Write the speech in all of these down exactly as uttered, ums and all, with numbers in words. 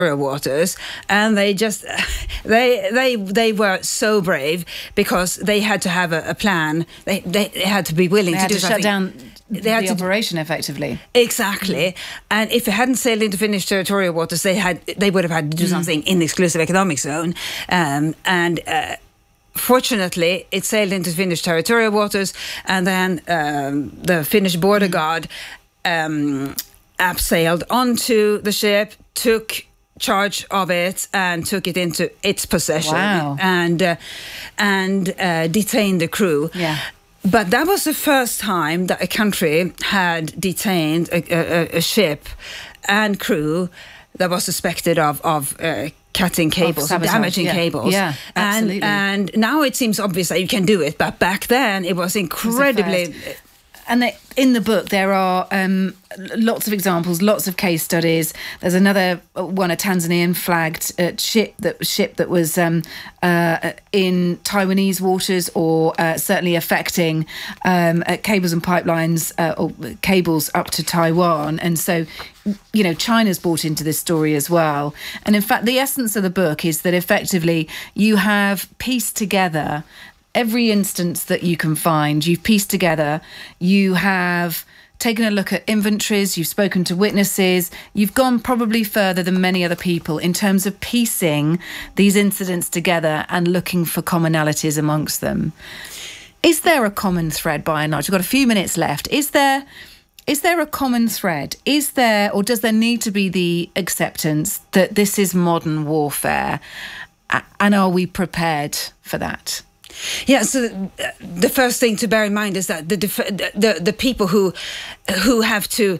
waters, and they just they they they were so brave because they had to have a, a plan. They, they they had to be willing they to had do to something. shut down they had the to, operation effectively. Exactly, and if they hadn't sailed into Finnish territorial waters, they had they would have had to do mm. something in the exclusive economic zone, um, and. Uh, Fortunately, it sailed into Finnish territorial waters, and then um, the Finnish border guard um, abseiled onto the ship, took charge of it, and took it into its possession, wow. and uh, and uh, detained the crew. Yeah. But that was the first time that a country had detained a, a, a ship and crew that was suspected of of. Uh, cutting cables, damaging yeah. cables. Yeah, absolutely. And, and now it seems obvious that you can do it, but back then it was incredibly... It was and they, in the book, there are um, lots of examples, lots of case studies. There's another one, a Tanzanian flagged uh, ship that ship that was um, uh, in Taiwanese waters, or uh, certainly affecting um, uh, cables and pipelines, uh, or cables up to Taiwan. And so, you know, China's brought into this story as well. And in fact, the essence of the book is that effectively you have pieced together every instance that you can find. You've pieced together, you have taken a look at inventories, you've spoken to witnesses, you've gone probably further than many other people in terms of piecing these incidents together and looking for commonalities amongst them. Is there a common thread, by and large? We've got a few minutes left. Is there... Is there a common thread? Is there, or does there need to be the acceptance that this is modern warfare? And are we prepared for that? Yeah, so the first thing to bear in mind is that the the, the people who who have to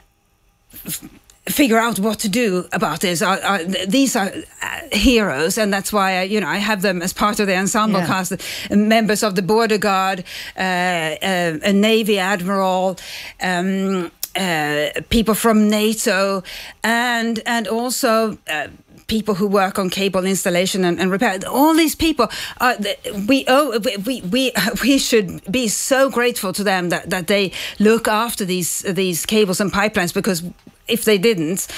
figure out what to do about this are, are these are heroes, and that's why I, you know I have them as part of the ensemble yeah. cast. Members of the border guard, uh, uh, a Navy admiral. Um, uh, people from NATO, and and also uh, people who work on cable installation and, and repair. All these people, uh, we owe, we we we should be so grateful to them that, that they look after these these cables and pipelines, because if they didn't,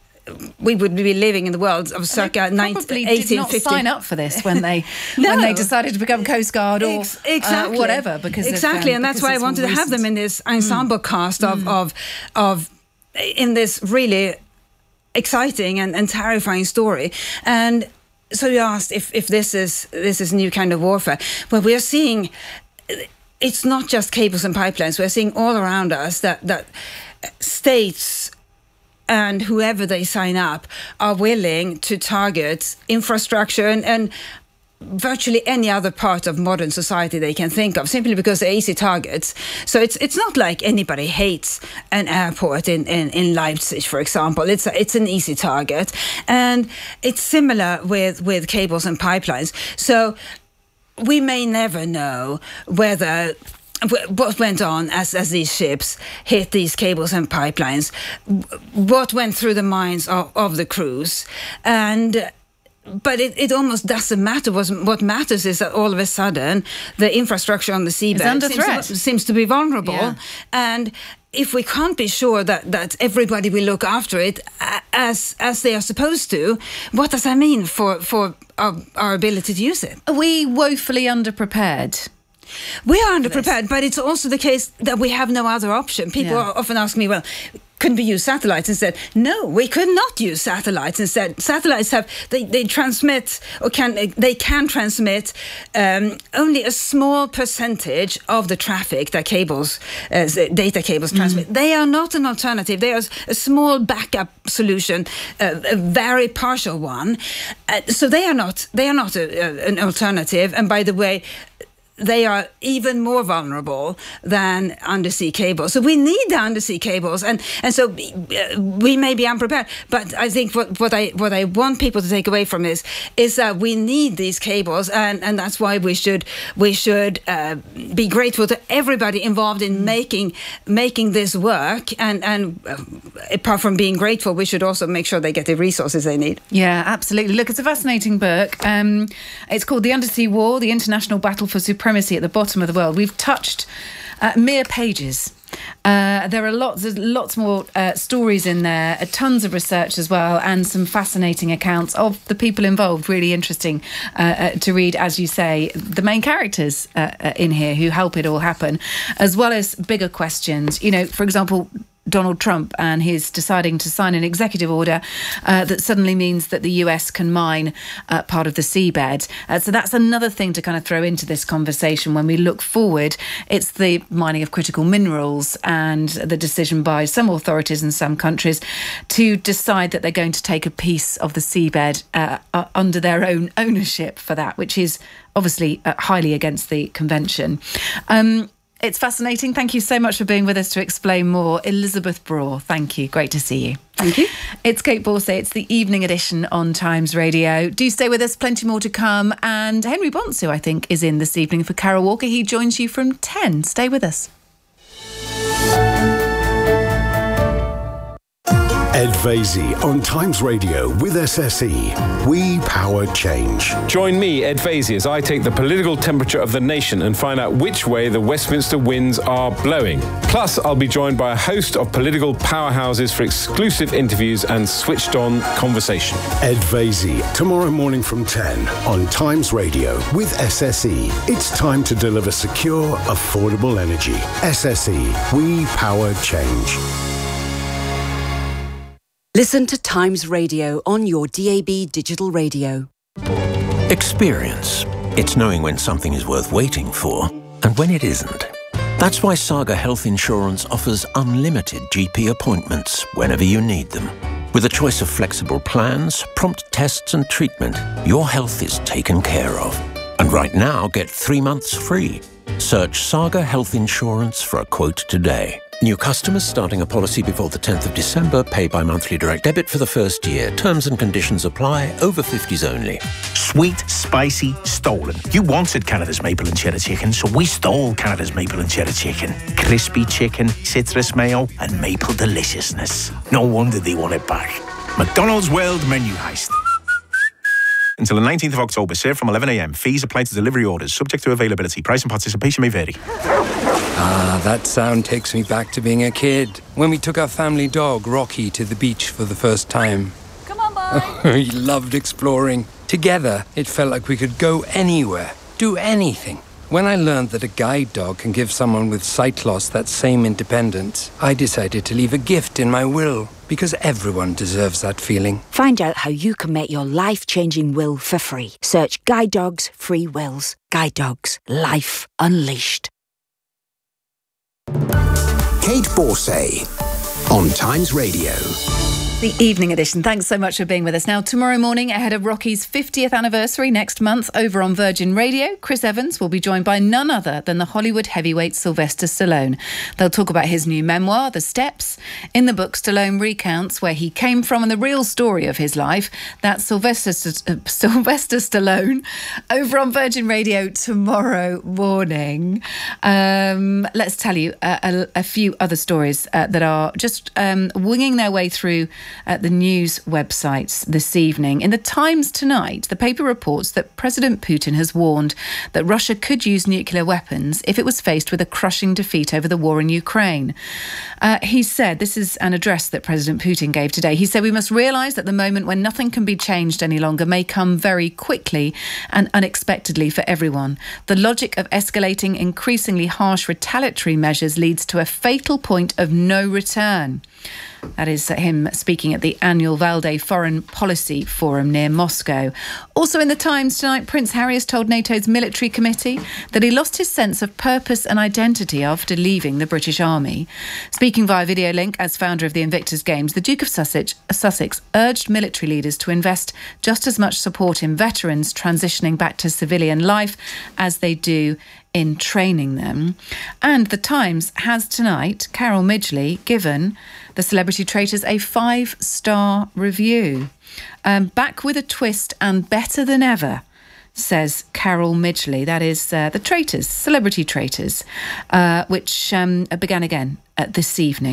we would be living in the world of circa eighteen fifty. Did not sign up for this when they no. when they decided to become Coast Guard or Ex- exactly. uh, whatever. Because exactly, of, um, and that's why I wanted to have them in this ensemble mm. cast of, mm. of of in this really exciting and, and terrifying story. And so you asked if, if this is this is a new kind of warfare. Well, we are seeing it's not just cables and pipelines. We're seeing all around us that that states and whoever they sign up are willing to target infrastructure and, and virtually any other part of modern society they can think of, simply because they're easy targets. So it's it's not like anybody hates an airport in, in, in Leipzig, for example. It's a, it's an easy target. And it's similar with, with cables and pipelines. So we may never know whether what went on as, as these ships hit these cables and pipelines, what went through the minds of, of the crews. And But it, it almost doesn't matter. What matters is that all of a sudden the infrastructure on the seabed seems to, seems to be vulnerable. Yeah. And if we can't be sure that, that everybody will look after it as as they are supposed to, what does that mean for, for our, our ability to use it? Are we woefully underprepared? We are underprepared, but it's also the case that we have no other option. People yeah. often ask me, well, couldn't we use satellites instead? No, we could not use satellites instead. Satellites have they, they transmit or can they can transmit um, only a small percentage of the traffic that cables, uh, data cables transmit. Mm. They are not an alternative. They are a small backup solution, uh, a very partial one. Uh, so they are not they are not a, a, an alternative. And by the way, they are even more vulnerable than undersea cables. So we need the undersea cables, and and so we may be unprepared. But I think what, what I what I want people to take away from this is that we need these cables, and, and that's why we should we should uh, be grateful to everybody involved in making making this work. And and uh, apart from being grateful, we should also make sure they get the resources they need. Yeah, absolutely. Look, it's a fascinating book. Um, it's called The Undersea War: The International Battle for Supremacy supremacy at the bottom of the world. We've touched uh, mere pages. Uh, there are lots, there's lots more uh, stories in there, uh, tons of research as well, and some fascinating accounts of the people involved. Really interesting uh, uh, to read, as you say, the main characters uh, uh, in here who help it all happen, as well as bigger questions. You know, for example, Donald Trump and his deciding to sign an executive order uh, that suddenly means that the U S can mine uh, part of the seabed. Uh, so that's another thing to kind of throw into this conversation when we look forward. It's the mining of critical minerals and the decision by some authorities in some countries to decide that they're going to take a piece of the seabed uh, uh, under their own ownership for that, which is obviously uh, highly against the convention. Um, It's fascinating. Thank you so much for being with us to explain more. Elizabeth Braw, thank you. Great to see you. Thank you. It's Kate Borsay. It's the evening edition on Times Radio. Do stay with us. Plenty more to come. And Henry Bonsu, I think, is in this evening for Carol Walker. He joins you from ten. Stay with us. Ed Vaizey on Times Radio with S S E. We power change. Join me, Ed Vaizey, as I take the political temperature of the nation and find out which way the Westminster winds are blowing. Plus, I'll be joined by a host of political powerhouses for exclusive interviews and switched-on conversation. Ed Vaizey, tomorrow morning from ten on Times Radio with S S E. It's time to deliver secure, affordable energy. S S E. We power change. Listen to Times Radio on your D A B digital radio. Experience. It's knowing when something is worth waiting for and when it isn't. That's why Saga Health Insurance offers unlimited G P appointments whenever you need them. With a choice of flexible plans, prompt tests and treatment, your health is taken care of. And right now, get three months free. Search Saga Health Insurance for a quote today. New customers starting a policy before the tenth of December pay by monthly direct debit for the first year. Terms and conditions apply. Over fifties only. Sweet, spicy, stolen. You wanted Canada's maple and cheddar chicken, so we stole Canada's maple and cheddar chicken. Crispy chicken, citrus mayo, and maple deliciousness. No wonder they want it back. McDonald's World Menu Heist. Until the nineteenth of October, served from eleven a m. Fees apply to delivery orders, subject to availability. Price and participation may vary. Ah, that sound takes me back to being a kid, when we took our family dog, Rocky, to the beach for the first time. Come on, boy. He loved exploring. Together, it felt like we could go anywhere, do anything. When I learned that a guide dog can give someone with sight loss that same independence, I decided to leave a gift in my will, because everyone deserves that feeling. Find out how you can make your life-changing will for free. Search Guide Dogs Free Wills. Guide Dogs. Life Unleashed. Kate Borsay on Times Radio. The evening edition. Thanks so much for being with us. Now, tomorrow morning, ahead of Rocky's fiftieth anniversary next month over on Virgin Radio, Chris Evans will be joined by none other than the Hollywood heavyweight Sylvester Stallone. They'll talk about his new memoir, The Steps. In the book, Stallone recounts where he came from and the real story of his life. That's Sylvester, uh, Sylvester Stallone over on Virgin Radio tomorrow morning. Um, let's tell you a, a, a few other stories uh, that are just um, winging their way through at the news websites this evening. In the Times tonight, the paper reports that President Putin has warned that Russia could use nuclear weapons if it was faced with a crushing defeat over the war in Ukraine. Uh, he said, this is an address that President Putin gave today, he said, we must realise that the moment when nothing can be changed any longer may come very quickly and unexpectedly for everyone. The logic of escalating increasingly harsh retaliatory measures leads to a fatal point of no return. That is him speaking at the annual Valde Foreign Policy Forum near Moscow. Also in the Times tonight, Prince Harry has told NATO's military committee that he lost his sense of purpose and identity after leaving the British Army. Speaking via video link as founder of the Invictus Games, the Duke of Sussex, Sussex urged military leaders to invest just as much support in veterans transitioning back to civilian life as they do in training them. And the Times has tonight, Carol Midgley, given the Celebrity Traitors a five-star review. Um, back with a twist and better than ever, says Carol Midgley. That is uh, the Traitors, Celebrity Traitors, uh, which um, began again uh, this evening.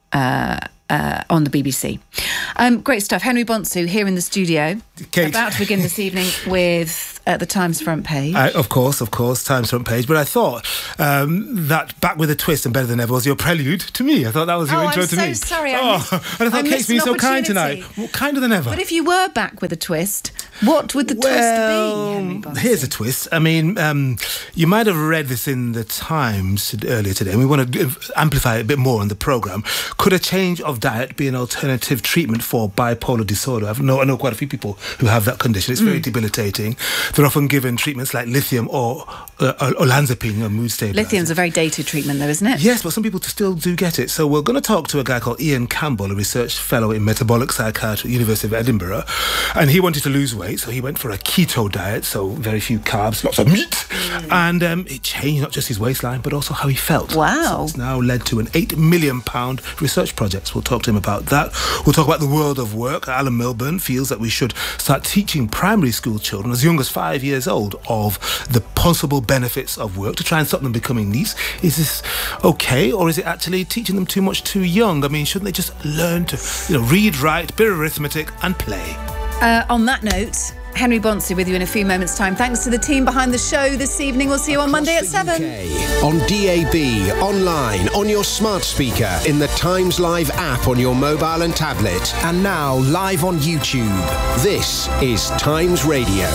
uh, uh, on the B B C. Um, great stuff. Henry Bonsu here in the studio, Kate. About to begin this evening with uh, the Times front page. Uh, of course, of course, Times front page. But I thought um, that Back with a Twist and Better Than Ever was your prelude to me. I thought that was your oh, intro I'm to so me. sorry. I Oh, missed, and I thought I Kate's been missed so an kind tonight. opportunity. Well, kinder than ever. But if you were back with a twist, what would the well, twist be, Henry Bonsu? Here's a twist. I mean, um, you might have read this in the Times earlier today, and we want to amplify it a bit more on the programme. Could a change of diet be an alternative treatment for bipolar disorder? I know, I know quite a few people who have that condition. It's very mm. debilitating. They're often given treatments like lithium or uh, olanzapine, a mood stabiliser. Lithium's a very dated treatment, though, isn't it? Yes, but some people still do get it. So we're going to talk to a guy called Ian Campbell, a research fellow in metabolic psychiatry at the University of Edinburgh. And he wanted to lose weight, so he went for a keto diet, so very few carbs, lots of meat. Mm. And um, it changed not just his waistline, but also how he felt. Wow. So it's now led to an eight million pounds research project. We'll talk to him about that. We'll talk about the world of work. Alan Milburn feels that we should start teaching primary school children as young as five years old of the possible benefits of work to try and stop them becoming neets. Is this okay, or is it actually teaching them too much too young? I mean, shouldn't they just learn to, you know, read, write, bit of arithmetic and play? Uh, on that note, Henry Bonsu with you in a few moments' time. Thanks to the team behind the show this evening. We'll see you on Monday at seven. U K, on D A B, online, on your smart speaker, in the Times Live app on your mobile and tablet, and now live on YouTube. This is Times Radio.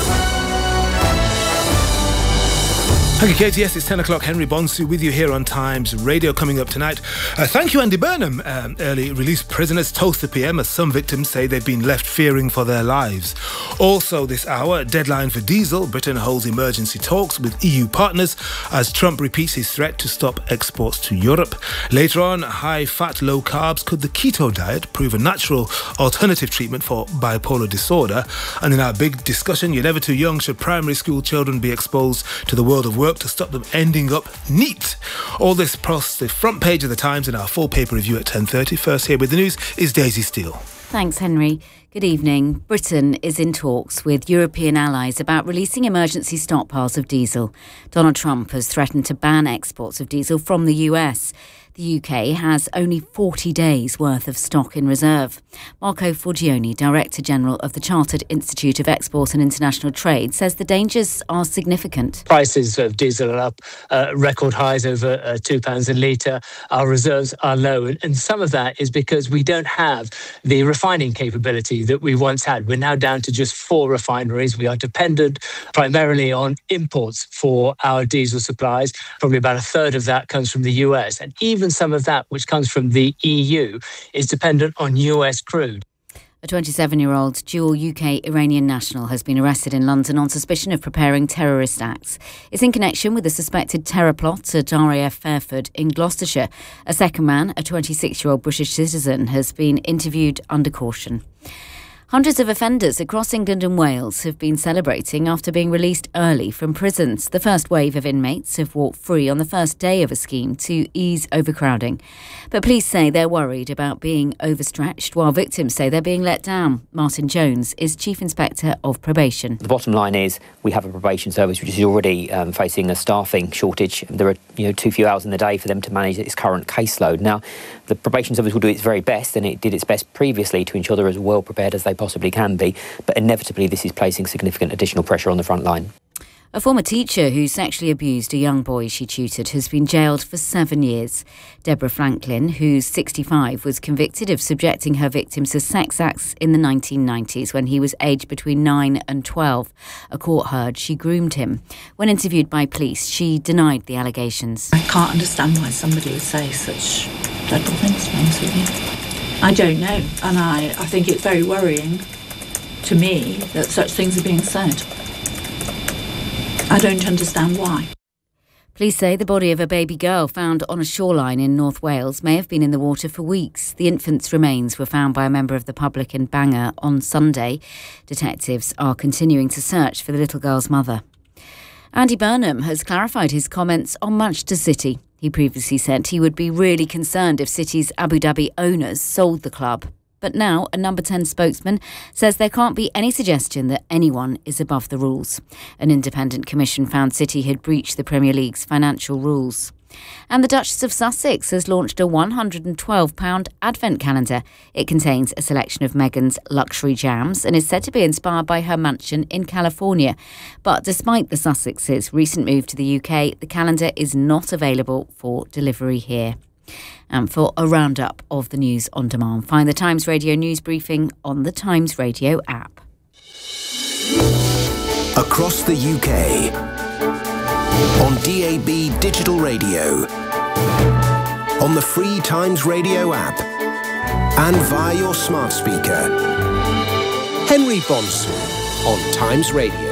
Thank you, Katie. Yes, it's ten o'clock. Henry Bonsu with you here on Times Radio. Coming up tonight. Uh, thank you, Andy Burnham. Um, early released prisoners toast the P M as some victims say they've been left fearing for their lives. Also this hour, deadline for diesel. Britain holds emergency talks with E U partners as Trump repeats his threat to stop exports to Europe. Later on, high fat, low carbs. Could the keto diet prove a natural alternative treatment for bipolar disorder? And in our big discussion, you're never too young. Should primary school children be exposed to the world of work to stop them ending up neat? All this plus the front page of the Times in our full paper review at ten thirty. First here with the news is Daisy Steele. Thanks, Henry. Good evening. Britain is in talks with European allies about releasing emergency stockpiles of diesel. Donald Trump has threatened to ban exports of diesel from the U S. The U K has only forty days' worth of stock in reserve. Marco Forgione, Director General of the Chartered Institute of Export and International Trade, says the dangers are significant. Prices of diesel are up, uh, record highs over uh, two pounds a litre. Our reserves are low, and, and some of that is because we don't have the refining capability that we once had. We're now down to just four refineries. We are dependent primarily on imports for our diesel supplies. Probably about a third of that comes from the U S, and even some of that which comes from the E U is dependent on U S crude. A twenty-seven-year-old dual U K-Iranian national has been arrested in London on suspicion of preparing terrorist acts. It's in connection with the suspected terror plot at R A F Fairford in Gloucestershire. A second man, a twenty-six-year-old British citizen, has been interviewed under caution. Hundreds of offenders across England and Wales have been celebrating after being released early from prisons. The first wave of inmates have walked free on the first day of a scheme to ease overcrowding. But police say they're worried about being overstretched, while victims say they're being let down. Martin Jones is Chief Inspector of Probation. The bottom line is we have a probation service which is already um, facing a staffing shortage. There are you know too few hours in the day for them to manage its current caseload. Now, the probation service will do its very best, and it did its best previously to ensure they're as well prepared as they possibly can be, but inevitably this is placing significant additional pressure on the front line. A former teacher who sexually abused a young boy she tutored has been jailed for seven years. Deborah Franklin, who's sixty-five, was convicted of subjecting her victims to sex acts in the nineteen nineties when he was aged between nine and twelve. A court heard she groomed him. When interviewed by police, she denied the allegations. I can't understand why somebody would say such dreadful things, to be honest with you. I don't know, and I, I think it's very worrying to me that such things are being said. I don't understand why. Police say the body of a baby girl found on a shoreline in North Wales may have been in the water for weeks. The infant's remains were found by a member of the public in Bangor on Sunday. Detectives are continuing to search for the little girl's mother. Andy Burnham has clarified his comments on Manchester City. He previously said he would be really concerned if City's Abu Dhabi owners sold the club. But now a number ten spokesman says there can't be any suggestion that anyone is above the rules. An independent commission found City had breached the Premier League's financial rules. And the Duchess of Sussex has launched a one hundred twelve pounds advent calendar. It contains a selection of Meghan's luxury jams and is said to be inspired by her mansion in California. But despite the Sussexes' recent move to the U K, the calendar is not available for delivery here. And for a roundup of the news on demand, find the Times Radio news briefing on the Times Radio app. Across the U K, on D A B digital radio, on the free Times Radio app, and via your smart speaker. Henry Bonsu on Times Radio.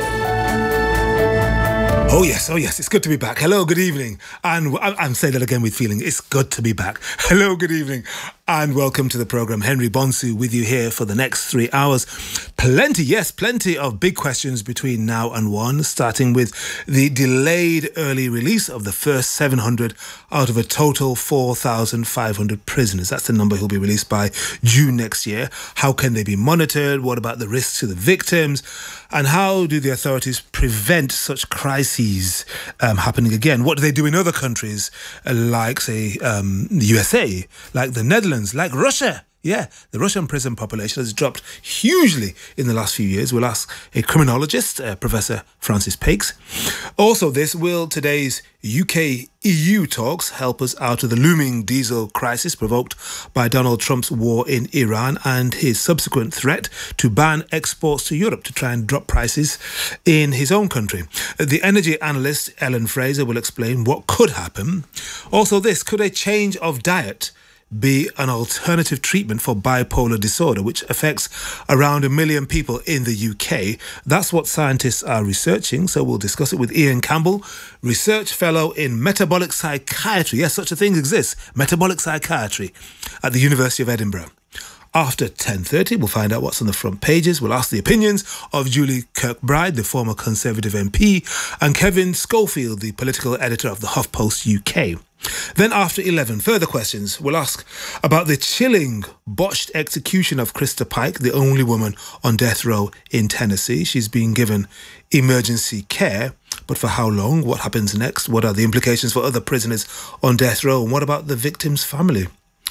Oh yes, oh yes, it's good to be back. Hello, good evening. And I'm saying that again with feeling. It's good to be back. Hello, good evening. And welcome to the programme. Henry Bonsu with you here for the next three hours. Plenty, yes, plenty of big questions between now and one, starting with the delayed early release of the first seven hundred out of a total four thousand five hundred prisoners. That's the number who'll be released by June next year. How can they be monitored? What about the risks to the victims? And how do the authorities prevent such crises um, happening again? What do they do in other countries, uh, like, say, um, the U S A, like the Netherlands, like Russia? Yeah, the Russian prison population has dropped hugely in the last few years. We'll ask a criminologist, uh, Professor Francis Pakes. Also, this will today's U K E U talks help us out of the looming diesel crisis provoked by Donald Trump's war in Iran and his subsequent threat to ban exports to Europe to try and drop prices in his own country. The energy analyst Ellen Fraser will explain what could happen. Also, this, could a change of diet be an alternative treatment for bipolar disorder, which affects around a million people in the U K? That's what scientists are researching, so we'll discuss it with Ian Campbell, research fellow in metabolic psychiatry. Yes, such a thing exists, metabolic psychiatry, at the University of Edinburgh. After ten thirty, we'll find out what's on the front pages. We'll ask the opinions of Julie Kirkbride, the former Conservative M P, and Kevin Schofield, the political editor of the HuffPost U K. Then after eleven, further questions. We'll ask about the chilling, botched execution of Krista Pike, the only woman on death row in Tennessee. She's been given emergency care, but for how long? What happens next? What are the implications for other prisoners on death row? And what about the victim's family?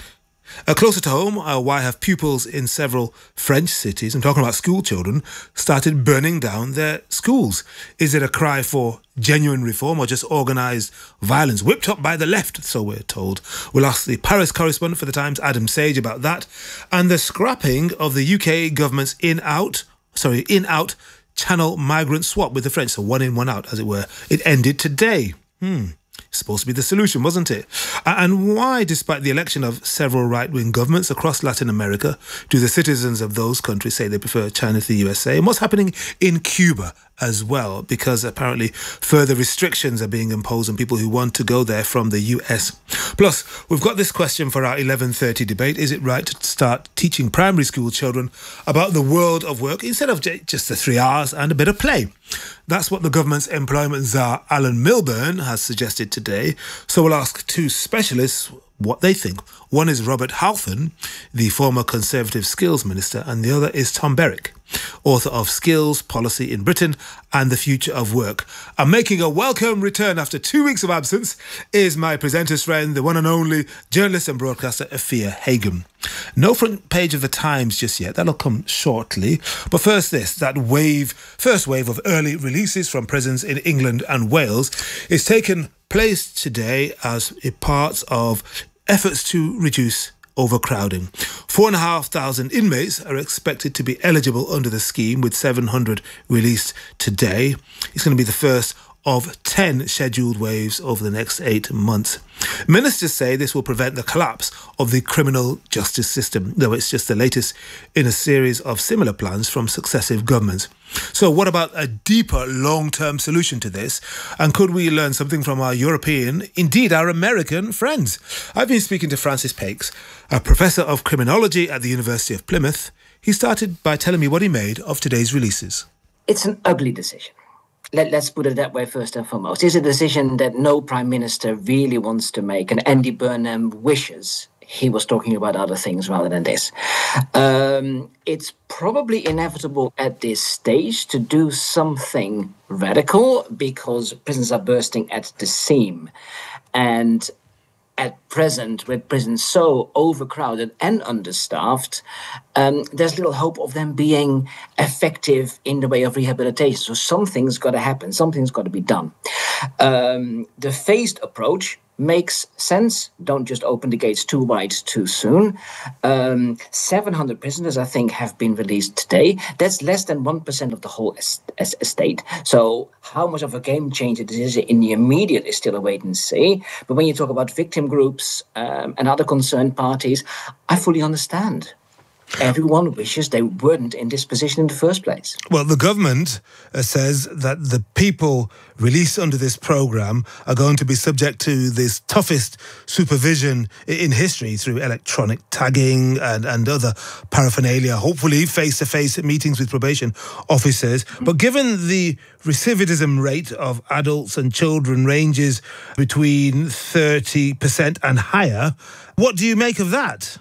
Uh, closer to home, uh, why have pupils in several French cities, I'm talking about school children, started burning down their schools? Is it a cry for genuine reform or just organised violence whipped up by the left, so we're told? We'll ask the Paris correspondent for the Times, Adam Sage, about that. And the scrapping of the U K government's in-out, sorry, in-out channel migrant swap with the French, so one in, one out, as it were. It ended today. Hmm. Supposed to be the solution, wasn't it? And why, despite the election of several right-wing governments across Latin America, do the citizens of those countries say they prefer China to the U S A? And what's happening in Cuba as well? Because apparently further restrictions are being imposed on people who want to go there from the U S. Plus, we've got this question for our eleven thirty debate. Is it right to start teaching primary school children about the world of work instead of j- just the three hours and a bit of play? That's what the government's employment czar, Alan Milburn, has suggested today. So we'll ask two specialists what they think. One is Robert Halfon, the former Conservative Skills Minister, and the other is Tom Berwick, author of Skills Policy in Britain and the Future of Work. And making a welcome return after two weeks of absence is my presenter's friend, the one and only journalist and broadcaster, Afia Hagen. No front page of the Times just yet. That'll come shortly. But first this, that wave, first wave of early releases from prisons in England and Wales is taken place today as a part of efforts to reduce overcrowding. Four and a half thousand inmates are expected to be eligible under the scheme, with seven hundred released today. It's going to be the first of ten scheduled waves over the next eight months. Ministers say this will prevent the collapse of the criminal justice system, though it's just the latest in a series of similar plans from successive governments. So what about a deeper long-term solution to this? And could we learn something from our European, indeed our American friends? I've been speaking to Francis Pakes, a professor of criminology at the University of Plymouth. He started by telling me what he made of today's releases. It's an ugly decision. Let, let's put it that way first and foremost. It's a decision that no prime minister really wants to make, and Andy Burnham wishes he was talking about other things rather than this. Um, it's probably inevitable at this stage to do something radical because prisons are bursting at the seam. And at present, with prisons so overcrowded and understaffed, um, there's little hope of them being effective in the way of rehabilitation. So something's got to happen. Something's got to be done. Um, the phased approach makes sense. Don't just open the gates too wide too soon. Um, seven hundred prisoners, I think, have been released today. That's less than one percent of the whole es- es- estate. So how much of a game changer this is in the immediate is still a wait and see. But when you talk about victim groups um, and other concerned parties, I fully understand. Everyone wishes they weren't in this position in the first place. Well, the government uh, says that the people released under this programme are going to be subject to this toughest supervision in history through electronic tagging and, and other paraphernalia, hopefully face-to-face meetings with probation officers. But given the recidivism rate of adults and children ranges between thirty percent and higher, what do you make of that?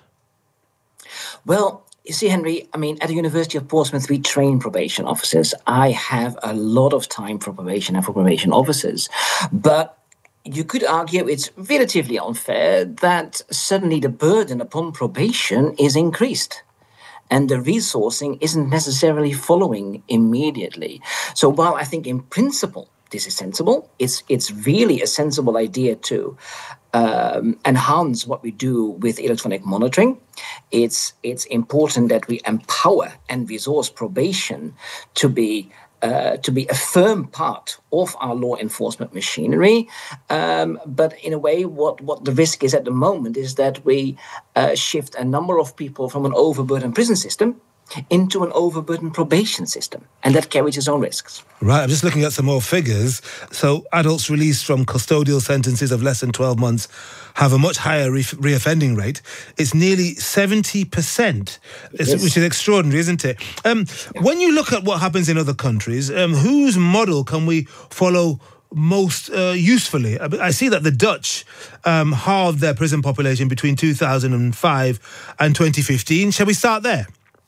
Well, you see, Henry, I mean, at the University of Portsmouth, we train probation officers. I have a lot of time for probation and for probation officers. But you could argue it's relatively unfair that suddenly the burden upon probation is increased. And the resourcing isn't necessarily following immediately. So while I think in principle this is sensible, it's it's really a sensible idea to um, enhance what we do with electronic monitoring. It's it's important that we empower and resource probation to be uh, to be a firm part of our law enforcement machinery. Um, but in a way, what, what the risk is at the moment is that we uh, shift a number of people from an overburdened prison system into an overburdened probation system, and that carries its own risks. Right, I'm just looking at some more figures. So adults released from custodial sentences of less than twelve months have a much higher re- reoffending rate. It's nearly seventy percent, yes. Which is extraordinary, isn't it? Um, yeah. When you look at what happens in other countries, um, whose model can we follow most uh, usefully? I see that the Dutch um, halved their prison population between two thousand five and twenty fifteen. Shall we start there?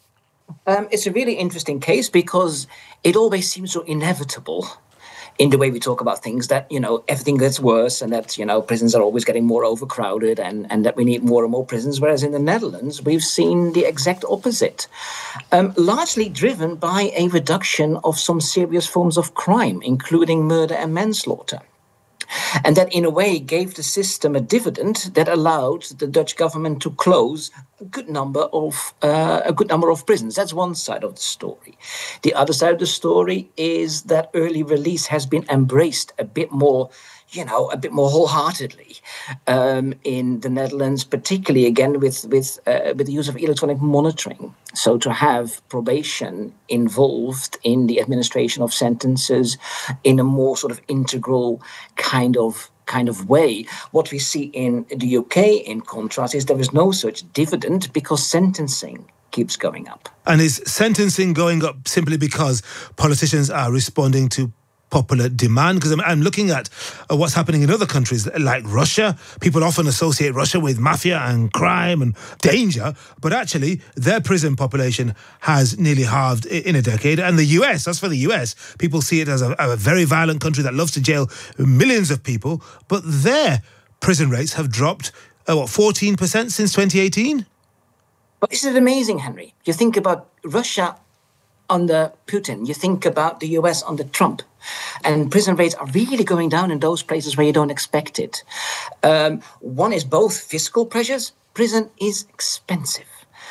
Um, it's a really interesting case because it always seems so inevitable in the way we talk about things that, you know, everything gets worse and that, you know, prisons are always getting more overcrowded and, and that we need more and more prisons. Whereas in the Netherlands, we've seen the exact opposite, um, largely driven by a reduction of some serious forms of crime, including murder and manslaughter. And that, in a way, gave the system a dividend that allowed the Dutch government to close a good number of uh, a good number of prisons. That's one side of the story. The other side of the story is that early release has been embraced a bit more, you know, a bit more wholeheartedly um, in the Netherlands, particularly again with with uh, with the use of electronic monitoring. So to have probation involved in the administration of sentences in a more sort of integral kind of kind of way. What we see in the U K, in contrast, is there is no such dividend because sentencing keeps going up. And is sentencing going up simply because politicians are responding to popular demand? Because I'm, I'm looking at uh, what's happening in other countries like Russia. People often associate Russia with mafia and crime and danger, but actually their prison population has nearly halved in a decade. And the U S, as for the U S, people see it as a, a very violent country that loves to jail millions of people, but their prison rates have dropped, uh, what, fourteen percent since twenty eighteen? But isn't it amazing, Henry? You think about Russia under Putin, you think about the U S under Trump, and prison rates are really going down in those places where you don't expect it. Um, one is both fiscal pressures. Prison is expensive.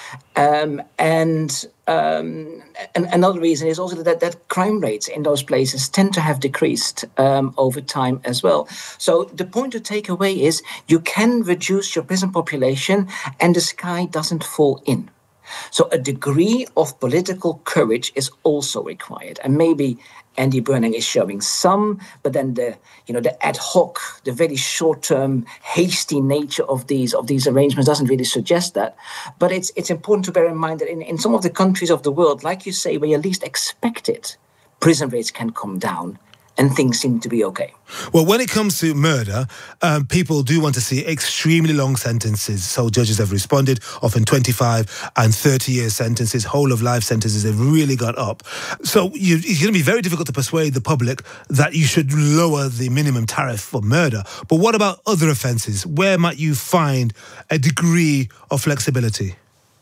Um, and, um, and another reason is also that, that crime rates in those places tend to have decreased um, over time as well. So the point to take away is you can reduce your prison population and the sky doesn't fall in. So a degree of political courage is also required. And maybe Andy Burnham is showing some, but then the, you know, the ad hoc, the very short-term, hasty nature of these of these arrangements doesn't really suggest that. But it's it's important to bear in mind that in, in some of the countries of the world, like you say, where you least expect it, prison rates can come down and things seem to be okay. Well, when it comes to murder, um, people do want to see extremely long sentences. So judges have responded, often twenty-five and thirty year sentences, whole of life sentences have really got up. So you, it's going to be very difficult to persuade the public that you should lower the minimum tariff for murder. But what about other offences? Where might you find a degree of flexibility?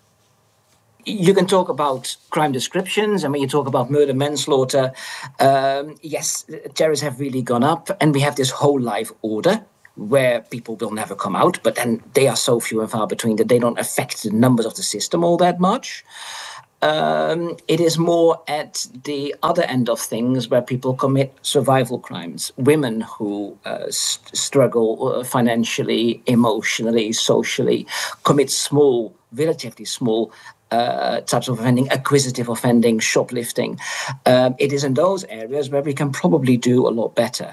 You can talk about crime descriptions, and when you talk about murder, manslaughter, um, yes, tariffs have really gone up, and we have this whole life order where people will never come out, but then they are so few and far between that they don't affect the numbers of the system all that much. Um, it is more at the other end of things where people commit survival crimes. Women who uh, st- struggle financially, emotionally, socially, commit small, relatively small uh, types of offending, acquisitive offending, shoplifting. Um, it is in those areas where we can probably do a lot better.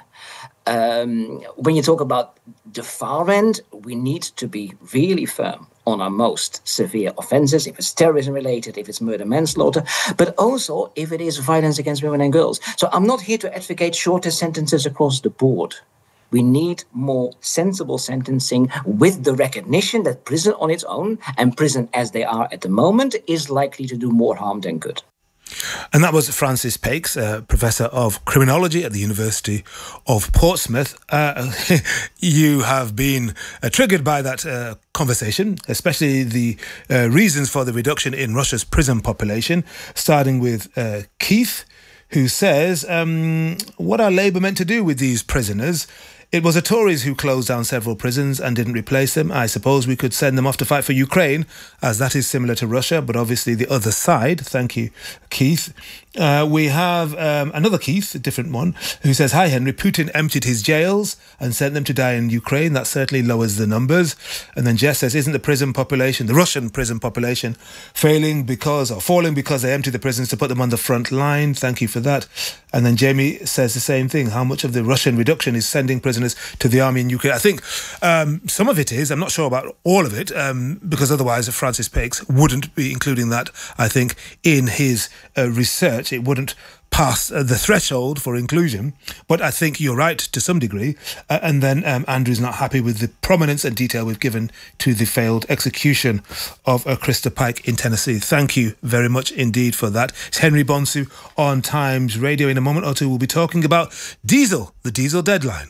Um, when you talk about the far end, we need to be really firm on our most severe offences, if it's terrorism related, if it's murder, manslaughter, but also if it is violence against women and girls. So I'm not here to advocate shorter sentences across the board. We need more sensible sentencing with the recognition that prison on its own, and prison as they are at the moment, is likely to do more harm than good. And that was Francis Pakes, uh, Professor of Criminology at the University of Portsmouth. Uh, you have been uh, triggered by that uh, conversation, especially the uh, reasons for the reduction in Russia's prison population, starting with uh, Keith, who says, um, what are Labour meant to do with these prisoners? It was the Tories who closed down several prisons and didn't replace them. I suppose we could send them off to fight for Ukraine, as that is similar to Russia, but obviously the other side. Thank you, Keith. Uh, we have um, another Keith, a different one, who says, hi, Henry, Putin emptied his jails and sent them to die in Ukraine. That certainly lowers the numbers. And then Jess says, isn't the prison population, the Russian prison population, failing because, or falling because they empty the prisons to put them on the front line? Thank you for that. And then Jamie says the same thing. How much of the Russian reduction is sending prisoners to the army in Ukraine? I think um, some of it is. I'm not sure about all of it, um, because otherwise Francis Pakes wouldn't be including that, I think, in his uh, research. It wouldn't pass uh, the threshold for inclusion. But I think you're right to some degree. Uh, and then um, Andrew's not happy with the prominence and detail we've given to the failed execution of uh, Krista Pike in Tennessee. Thank you very much indeed for that. It's Henry Bonsu on Times Radio. In a moment or two, we'll be talking about diesel, the diesel deadline.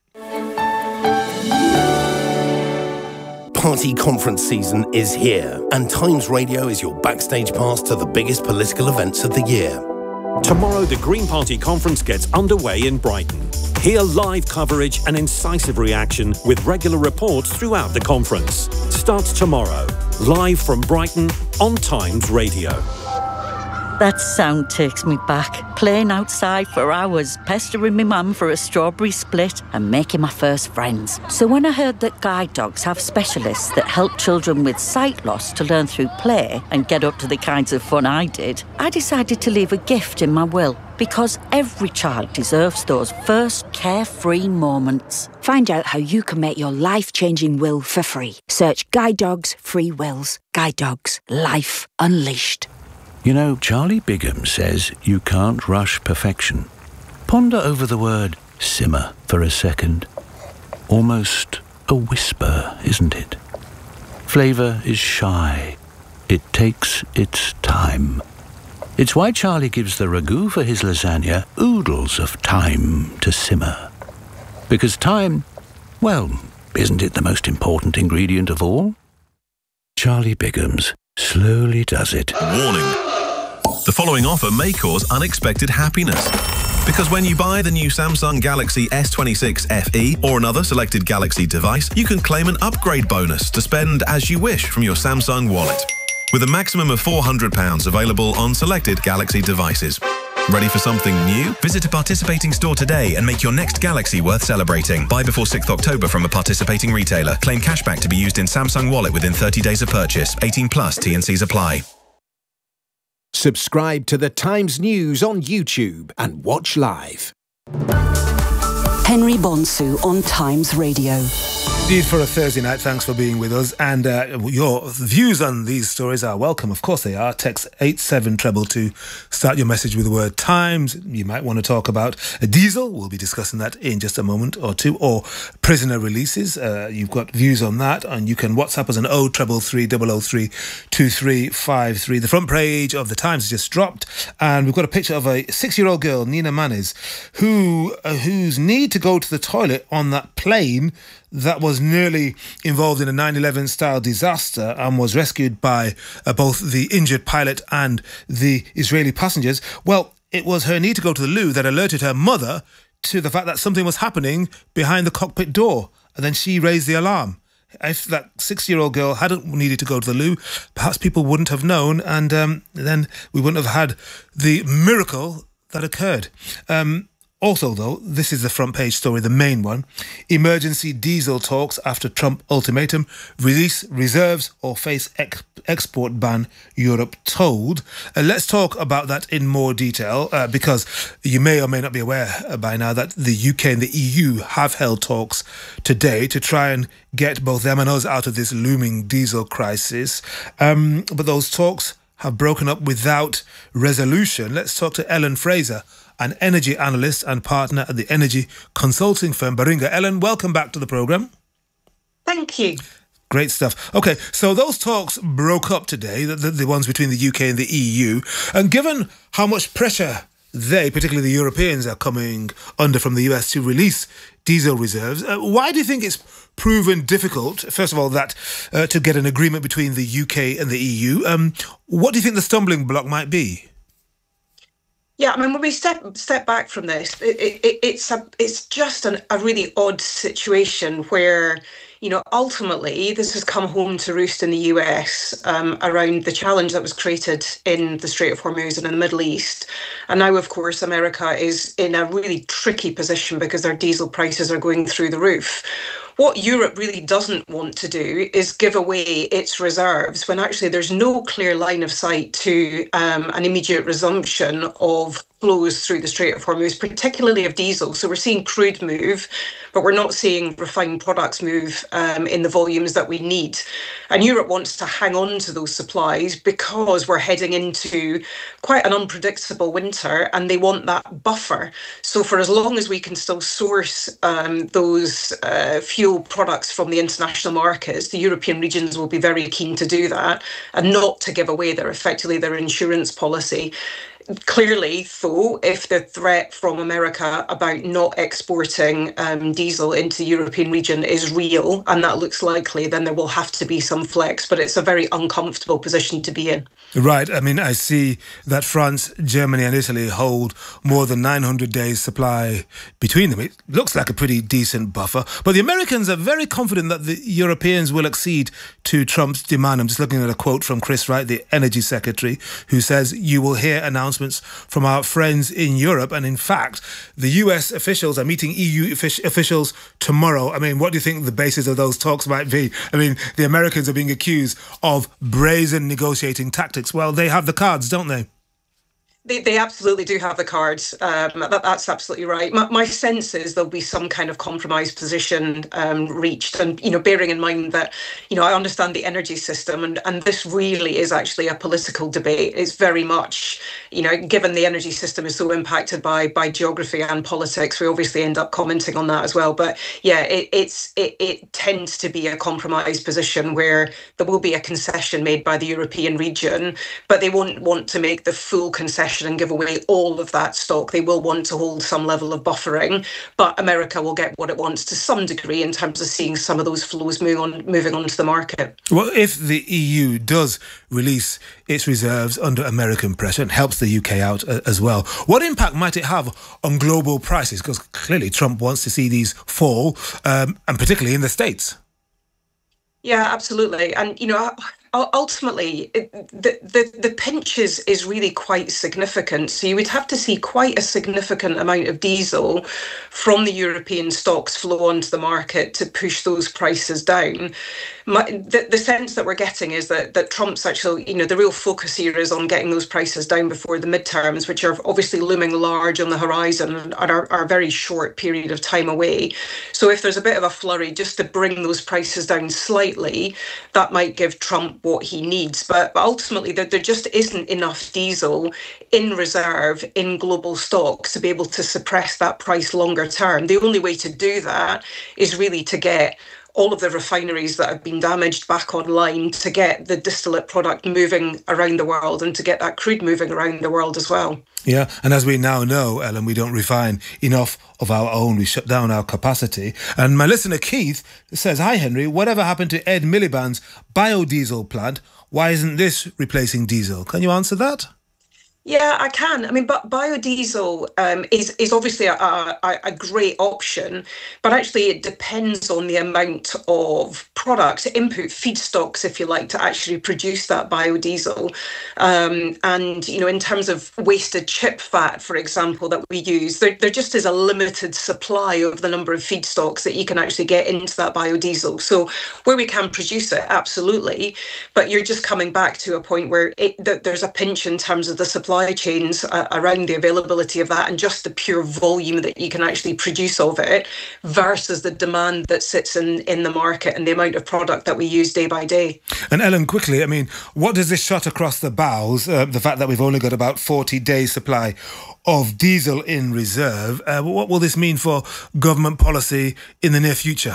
Party conference season is here, and Times Radio is your backstage pass to the biggest political events of the year. Tomorrow, the Green Party conference gets underway in Brighton. Hear live coverage and incisive reaction with regular reports throughout the conference. Starts tomorrow, live from Brighton on Times Radio. That sound takes me back, playing outside for hours, pestering my mum for a strawberry split and making my first friends. So when I heard that guide dogs have specialists that help children with sight loss to learn through play and get up to the kinds of fun I did, I decided to leave a gift in my will, because every child deserves those first carefree moments. Find out how you can make your life-changing will for free. Search Guide Dogs Free Wills. Guide Dogs. Life Unleashed. You know, Charlie Bigham says you can't rush perfection. Ponder over the word simmer for a second. Almost a whisper, isn't it? Flavour is shy. It takes its time. It's why Charlie gives the ragu for his lasagna oodles of time to simmer. Because time, well, isn't it the most important ingredient of all? Charlie Bigham's slowly does it. Warning. The following offer may cause unexpected happiness. Because when you buy the new Samsung Galaxy S twenty-six F E or another selected Galaxy device, you can claim an upgrade bonus to spend as you wish from your Samsung wallet, with a maximum of four hundred pounds available on selected Galaxy devices. Ready for something new? Visit a participating store today and make your next Galaxy worth celebrating. Buy before sixth October from a participating retailer. Claim cashback to be used in Samsung Wallet within thirty days of purchase. eighteen plus, T and Cs apply. Subscribe to the Times News on YouTube and watch live. Henry Bonsu on Times Radio. Indeed, for a Thursday night, thanks for being with us. And uh, your views on these stories are welcome. Of course they are. Text eight seven two two two. Start your message with the word Times. You might want to talk about a diesel. We'll be discussing that in just a moment or two. Or prisoner releases. Uh, you've got views on that. And you can WhatsApp us on oh three three three, double oh three, two three five three. The front page of the Times has just dropped. And we've got a picture of a six-year-old girl, Nina Manis, who uh, whose need to go to the toilet on that plane that was nearly involved in a nine eleven style disaster and was rescued by uh, both the injured pilot and the Israeli passengers. Well, it was her need to go to the loo that alerted her mother to the fact that something was happening behind the cockpit door. And then she raised the alarm. If that six-year-old girl hadn't needed to go to the loo, perhaps people wouldn't have known, and um, then we wouldn't have had the miracle that occurred. Um, Also, though, this is the front page story, the main one. Emergency diesel talks after Trump ultimatum. Release reserves or face ex- export ban, Europe told. Uh, let's talk about that in more detail uh, because you may or may not be aware uh, by now that the U K and the E U have held talks today to try and get both them and us out of this looming diesel crisis. Um, but those talks have broken up without resolution. Let's talk to Ellen Fraser, an energy analyst and partner at the energy consulting firm Baringa. Ellen, welcome back to the programme. Thank you. Great stuff. OK, so those talks broke up today, the, the, the ones between the U K and the E U. And given how much pressure they, particularly the Europeans, are coming under from the U S to release diesel reserves, uh, why do you think it's proven difficult, first of all, that uh, to get an agreement between the U K and the E U? Um, what do you think the stumbling block might be? Yeah, I mean, when we step step back from this, it, it, it's a it's just an, a really odd situation where, you know, ultimately this has come home to roost in the U S um, around the challenge that was created in the Strait of Hormuz and in the Middle East. And now, of course, America is in a really tricky position because their diesel prices are going through the roof. What Europe really doesn't want to do is give away its reserves when actually there's no clear line of sight to um, an immediate resumption of flows through the Strait of Hormuz, particularly of diesel. So we're seeing crude move, but we're not seeing refined products move um, in the volumes that we need. And Europe wants to hang on to those supplies because we're heading into quite an unpredictable winter and they want that buffer. So for as long as we can still source um, those uh, fuel products from the international markets, the European regions will be very keen to do that and not to give away their effectively their insurance policy. Clearly, though, if the threat from America about not exporting um, diesel into the European region is real, and that looks likely, then there will have to be some flex, but it's a very uncomfortable position to be in. Right. I mean, I see that France, Germany and Italy hold more than nine hundred days supply between them. It looks like a pretty decent buffer, but the Americans are very confident that the Europeans will accede to Trump's demand. I'm just looking at a quote from Chris Wright, the Energy Secretary, who says, "You will hear announcements from our friends in Europe." And in fact, the U S officials are meeting E U officials tomorrow. I mean, what do you think the basis of those talks might be? I mean, the Americans are being accused of brazen negotiating tactics. Well, they have the cards, don't they? They, they absolutely do have the cards. Um, that, that's absolutely right. My, my sense is there'll be some kind of compromise position um, reached. And, you know, bearing in mind that, you know, I understand the energy system and, and this really is actually a political debate. It's very much, you know, given the energy system is so impacted by by geography and politics, we obviously end up commenting on that as well. But yeah, it, it's it, it tends to be a compromise position where there will be a concession made by the European region, but they won't want to make the full concession and give away all of that stock. They will want to hold some level of buffering, but America will get what it wants to some degree in terms of seeing some of those flows moving on, moving onto the market. Well, if the E U does release its reserves under American pressure and helps the U K out uh, as well, what impact might it have on global prices? Because clearly Trump wants to see these fall, um, and particularly in the States. Yeah, absolutely. And, you know, ultimately, it, the, the, the pinch is, is really quite significant. So you would have to see quite a significant amount of diesel from the European stocks flow onto the market to push those prices down. My, the, the sense that we're getting is that, that Trump's actually, you know, the real focus here is on getting those prices down before the midterms, which are obviously looming large on the horizon and are, are a very short period of time away. So if there's a bit of a flurry just to bring those prices down slightly, that might give Trump what he needs. But, but ultimately, there, there just isn't enough diesel in reserve in global stocks to be able to suppress that price longer term. The only way to do that is really to get all of the refineries that have been damaged back online, to get the distillate product moving around the world and to get that crude moving around the world as well. Yeah, and as we now know, Ellen, we don't refine enough of our own. We shut down our capacity. And my listener Keith says, hi Henry, whatever happened to Ed Miliband's biodiesel plant? Why isn't this replacing diesel? Can you answer that? Yeah, I can. I mean, but biodiesel um, is is obviously a, a, a great option, but actually it depends on the amount of product, input, feedstocks, if you like, to actually produce that biodiesel. Um, and, you know, in terms of wasted chip fat, for example, that we use, there, there just is a limited supply of the number of feedstocks that you can actually get into that biodiesel. So where we can produce it, absolutely, but you're just coming back to a point where it, that there's a pinch in terms of the supply chains uh, around the availability of that and just the pure volume that you can actually produce of it versus the demand that sits in, in the market and the amount of product that we use day by day. And Ellen, quickly, I mean, what does this shot across the bows, uh, the fact that we've only got about forty days supply of diesel in reserve, uh, what will this mean for government policy in the near future?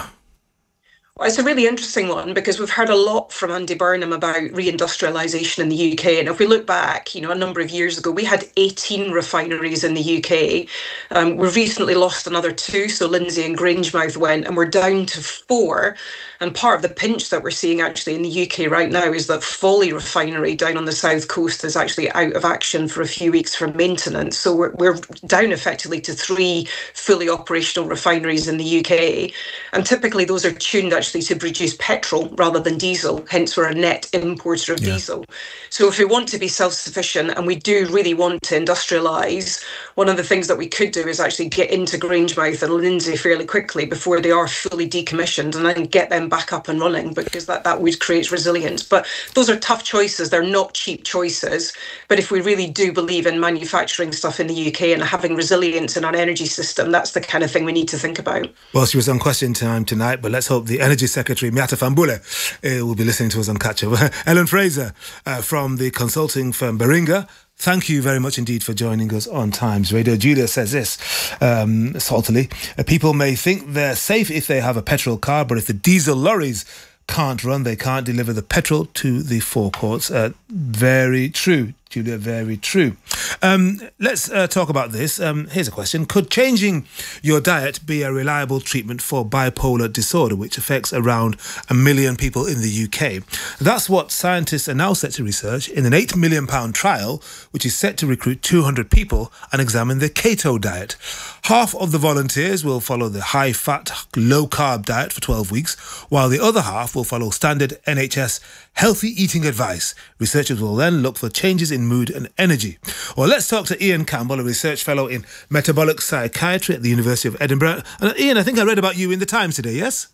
Well, it's a really interesting one because we've heard a lot from Andy Burnham about reindustrialisation in the U K. And if we look back, you know, a number of years ago, we had eighteen refineries in the U K. Um, we've recently lost another two. So Lindsay and Grangemouth went, and we're down to four. And part of the pinch that we're seeing actually in the U K right now is that Folly refinery down on the south coast is actually out of action for a few weeks for maintenance. So we're, we're down effectively to three fully operational refineries in the U K. And typically those are tuned actually to produce petrol rather than diesel. Hence, we're a net importer of yeah. diesel. So if we want to be self-sufficient and we do really want to industrialise, one of the things that we could do is actually get into Grangemouth and Lindsay fairly quickly before they are fully decommissioned and then get them back up and running, because that, that would create resilience. But those are tough choices. They're not cheap choices. But if we really do believe in manufacturing stuff in the U K and having resilience in our energy system, that's the kind of thing we need to think about. Well, she was on Question Time tonight, but let's hope the Energy Secretary, Miata Fambule, uh, will be listening to us on Catch Up. Ellen Fraser uh, from the consulting firm Beringa, thank you very much indeed for joining us on Times Radio. Julia says this, um, saltily, uh, people may think they're safe if they have a petrol car, but if the diesel lorries can't run, they can't deliver the petrol to the forecourts. Uh, very true, Julia, very true. Um, let's uh, talk about this. Um, here's a question. Could changing your diet be a reliable treatment for bipolar disorder, which affects around a million people in the U K? That's what scientists are now set to research in an eight million pound trial, which is set to recruit two hundred people and examine the keto diet. Half of the volunteers will follow the high-fat, low-carb diet for twelve weeks, while the other half will follow standard N H S healthy eating advice. Researchers will then look for changes in mood and energy. Well, let's talk to Ian Campbell, a research fellow in metabolic psychiatry at the University of Edinburgh. And Ian, I think I read about you in the Times today, yes?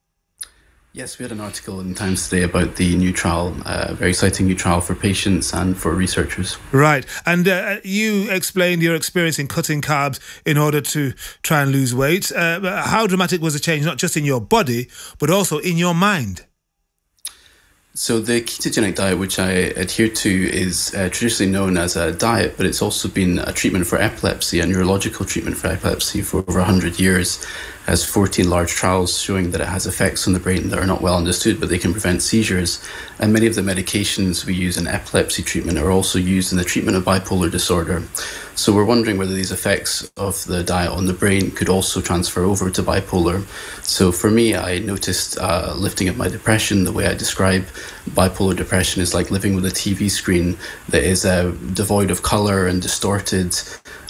Yes, we had an article in the Times today about the new trial, uh, a very exciting new trial for patients and for researchers. Right. And uh, you explained your experience in cutting carbs in order to try and lose weight. Uh, how dramatic was the change, not just in your body, but also in your mind? So the ketogenic diet, which I adhere to, is uh, traditionally known as a diet, but it's also been a treatment for epilepsy, a neurological treatment for epilepsy for over one hundred years. It has fourteen large trials showing that it has effects on the brain that are not well understood, but they can prevent seizures. And many of the medications we use in epilepsy treatment are also used in the treatment of bipolar disorder. So we're wondering whether these effects of the diet on the brain could also transfer over to bipolar. So for me, I noticed uh, lifting of my depression. The way I describe bipolar depression is like living with a T V screen that is uh, devoid of colour and distorted.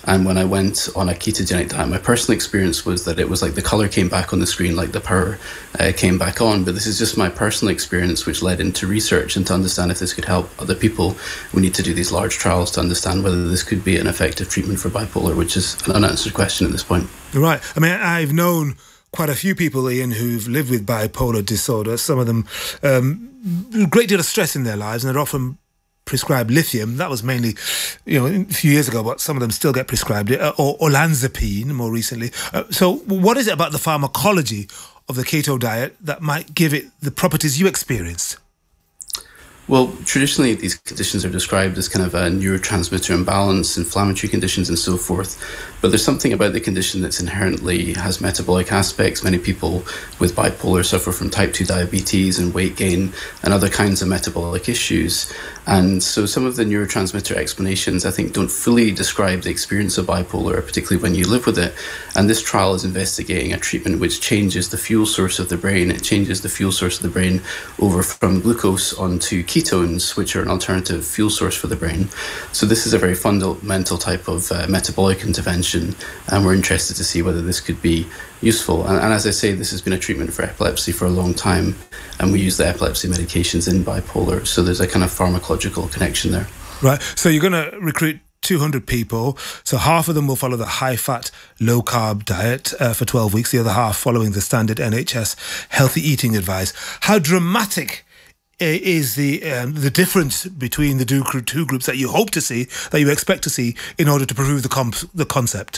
And when I went on a ketogenic diet, my personal experience was that it was like the colour came back on the screen, like the power uh, came back on. But this is just my personal experience, which led into research and to understand if this could help other people. We need to do these large trials to understand whether this could be an effective treatment for bipolar, which is an unanswered question at this point. Right. I mean, I've known quite a few people, Ian, who've lived with bipolar disorder. Some of them, um, a great deal of stress in their lives, and they're often prescribed lithium. That was mainly, you know, a few years ago, but some of them still get prescribed it, or olanzapine more recently. Uh, so what is it about the pharmacology of the keto diet that might give it the properties you experienced? Well, traditionally, these conditions are described as kind of a neurotransmitter imbalance, inflammatory conditions, and so forth. But there's something about the condition that's inherently has metabolic aspects. Many people with bipolar suffer from type two diabetes and weight gain and other kinds of metabolic issues. And so some of the neurotransmitter explanations, I think, don't fully describe the experience of bipolar, particularly when you live with it. And this trial is investigating a treatment which changes the fuel source of the brain. It changes the fuel source of the brain over from glucose onto ketones, which are an alternative fuel source for the brain. So this is a very fundamental type of uh, metabolic intervention, and we're interested to see whether this could be useful. And, and as I say, this has been a treatment for epilepsy for a long time, and we use the epilepsy medications in bipolar, so there's a kind of pharmacological connection there. Right, so you're going to recruit two hundred people, so half of them will follow the high-fat, low-carb diet uh, for twelve weeks, the other half following the standard N H S healthy eating advice. How dramatic is the um, the difference between the two groups that you hope to see, that you expect to see, in order to prove the comp- the concept?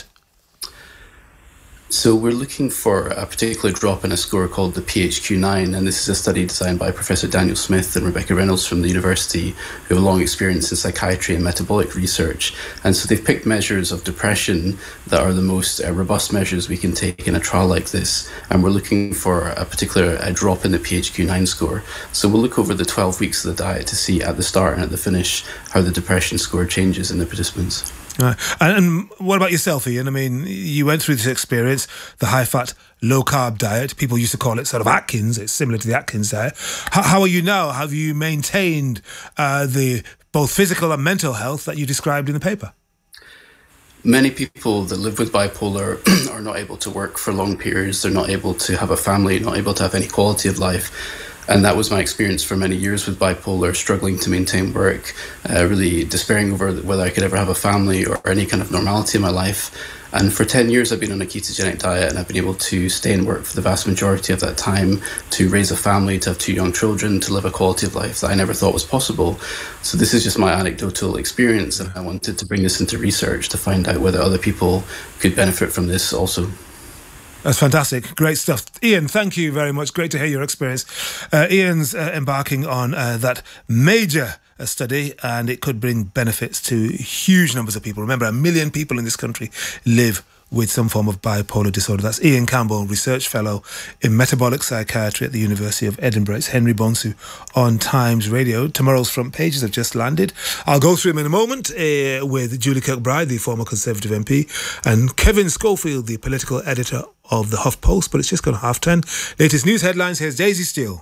So we're looking for a particular drop in a score called the P H Q nine, and this is a study designed by Professor Daniel Smith and Rebecca Reynolds from the university, who have a long experience in psychiatry and metabolic research. And so they've picked measures of depression that are the most uh, robust measures we can take in a trial like this, and we're looking for a particular a drop in the P H Q nine score. So we'll look over the twelve weeks of the diet to see at the start and at the finish how the depression score changes in the participants. Right. And, and what about yourself, Ian? I mean, you went through this experience, the high-fat, low-carb diet. People used to call it sort of Atkins. It's similar to the Atkins diet. How, how are you now? Have you maintained uh, the both physical and mental health that you described in the paper? Many people that live with bipolar are not able to work for long periods. They're not able to have a family, not able to have any quality of life. And that was my experience for many years with bipolar, struggling to maintain work, uh, really despairing over whether I could ever have a family or any kind of normality in my life. And for ten years, I've been on a ketogenic diet, and I've been able to stay in work for the vast majority of that time, to raise a family, to have two young children, to live a quality of life that I never thought was possible. So this is just my anecdotal experience, and I wanted to bring this into research to find out whether other people could benefit from this also. That's fantastic. Great stuff. Ian, thank you very much. Great to hear your experience. Uh, Ian's uh, embarking on uh, that major uh, study, and it could bring benefits to huge numbers of people. Remember, a million people in this country live with some form of bipolar disorder. That's Ian Campbell, Research Fellow in Metabolic Psychiatry at the University of Edinburgh. It's Henry Bonsu on Times Radio. Tomorrow's front pages have just landed. I'll go through them in a moment uh, with Julie Kirkbride, the former Conservative M P, and Kevin Schofield, the political editor of the HuffPost, but it's just gone half ten. Latest news headlines, here's Daisy Steele.